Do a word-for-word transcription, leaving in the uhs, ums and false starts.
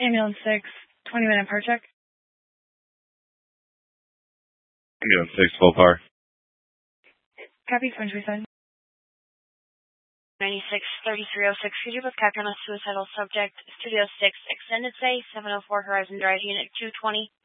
Ambulance six, twenty minute part check. Ambulance six, full par. Copy, countryside. ninety-six thirty-three oh six, could you book captain on a suicidal subject, Studio six, extended stay, seven oh four Horizon Drive, Unit two twenty.